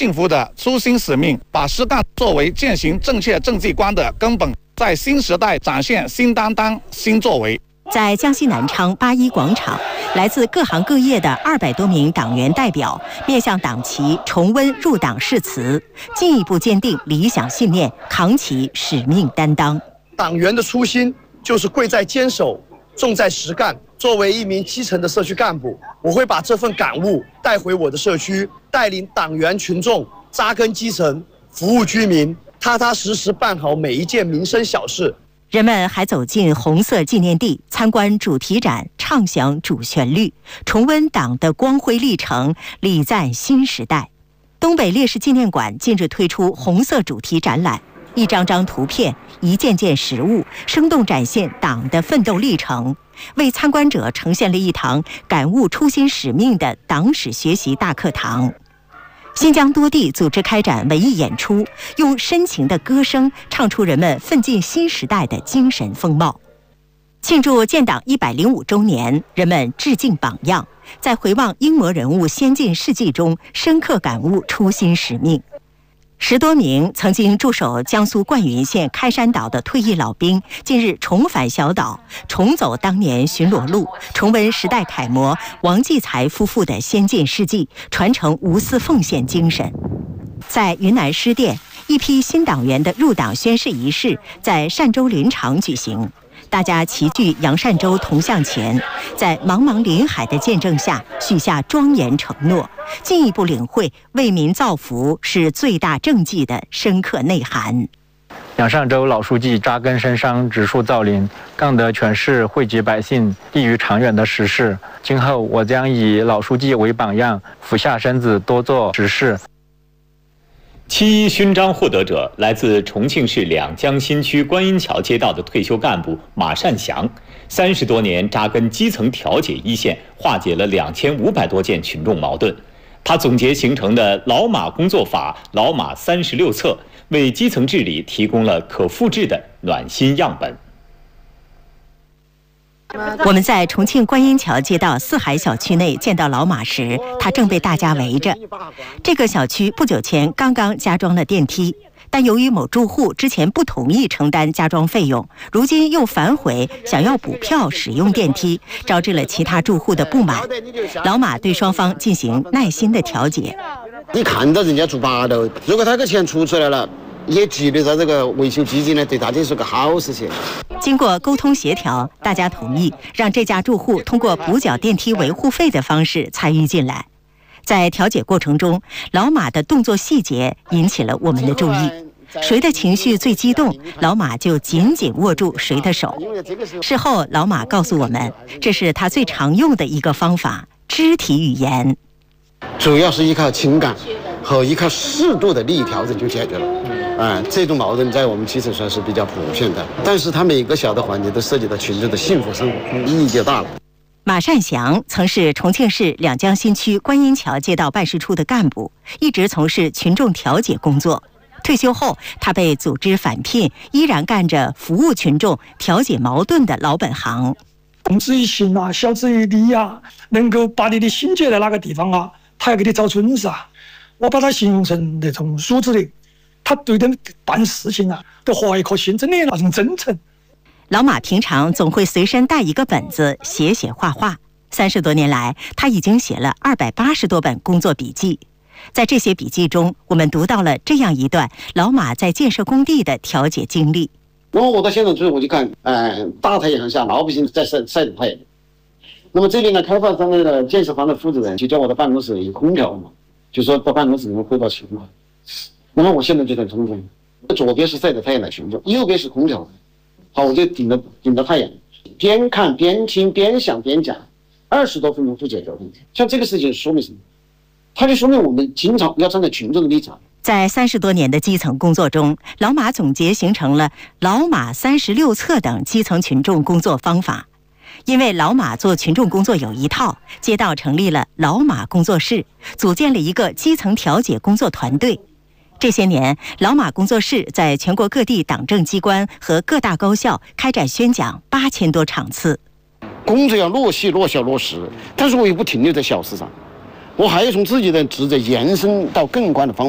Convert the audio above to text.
幸福的初心使命，把实干作为践行正确政绩观的根本，在新时代展现新担当、新作为。 在江西南昌八一广场，来自各行各业的200多名党员代表面向党旗重温入党誓词，进一步坚定理想信念，扛起使命担当。 党员的初心就是贵在坚守，重在实干。作为一名基层的社区干部，我会把这份感悟带回我的社区，带领党员群众扎根基层，服务居民，踏踏实实办好每一件民生小事。 人们还走进红色纪念地，参观主题展，唱响主旋律，重温党的光辉历程，礼赞新时代。东北烈士纪念馆近日推出红色主题展览，一张张图片，一件件实物，生动展现党的奋斗历程，为参观者呈现了一堂感悟初心使命的党史学习大课堂。新疆多地组织开展文艺演出，用深情的歌声唱出人们奋进新时代的精神风貌。庆祝建党105周年，人们致敬榜样，在回望英模人物先进事迹中，深刻感悟初心使命。10多名曾经驻守江苏灌云县开山岛的退役老兵，近日重返小岛，重走当年巡逻路，重温时代楷模王继才夫妇的先进事迹，传承无私奉献精神。在云南施甸，一批新党员的入党宣誓仪式在善州林场举行。大家齐聚杨善洲铜像前，在茫茫林海的见证下许下庄严承诺，进一步领会为民造福是最大政绩的深刻内涵。 杨善洲老书记扎根深山，植树造林，干得全市惠及百姓、利于长远的实事。今后我将以老书记为榜样，俯下身子多做实事。 7·1勋章获得者来自重庆市两江新区观音桥街道的退休干部马善祥，30多年扎根基层调解一线，化解了2500多件群众矛盾。他总结形成的老马工作法、老马36策，为基层治理提供了可复制的暖心样本。 我们在重庆观音桥街道四海小区内见到老马时，他正被大家围着。这个小区不久前刚刚加装了电梯，但由于某住户之前不同意承担加装费用，如今又反悔想要补票使用电梯，招致了其他住户的不满。老马对双方进行耐心的调解。 你看到人家住8楼，如果他个钱出来了，也记录到这个维修基金呢，对大家是个好事情。 经过沟通协调，大家同意让这家住户通过补缴电梯维护费的方式参与进来。在调解过程中，老马的动作细节引起了我们的注意。谁的情绪最激动，老马就紧紧握住谁的手。事后，老马告诉我们，这是他最常用的一个方法——肢体语言。 主要是依靠情感和依靠适度的利益调整就解决了。这种矛盾在我们基层算是比较普遍的，但是它每个小的环节都涉及到群众的幸福生活，意义就大了。 马善祥曾是重庆市两江新区观音桥街道办事处的干部，一直从事群众调解工作。退休后，他被组织返聘，依然干着服务群众、调解矛盾的老本行。 动之以情啊，晓之以理啊，能够把你的心结在哪个地方啊，他要给你找准是啊。我把它形容成那种组织的，他对人办事情啊，都怀一颗心，真的那种真诚。 老马平常总会随身带一个本子，写写画画。30多年来，他已经写了280多本工作笔记。在这些笔记中，我们读到了这样一段老马在建设工地的调解经历。 那么我到现场之后，我就看，大太阳下，老百姓在晒着太阳。那么这边呢，开发商的建设方的负责人就叫我到办公室有空调嘛，就说到办公室里面汇报情况。那么我现在就在中间，左边是晒着太阳的群众，右边是空调。好，我就顶着太阳，边看边听边想边讲，20多分钟就解决问题。像这个事情说明什么？它就说明我们经常要站在群众的立场。 在30多年的基层工作中，老马总结形成了老马36策等基层群众工作方法。因为老马做群众工作有一套，街道成立了老马工作室，组建了一个基层调解工作团队。这些年，老马工作室在全国各地党政机关和各大高校开展宣讲8000多场次。 工作要落细、落小、落实，但是我也不停留在小事上，我还要从自己的职责延伸到更广的方面。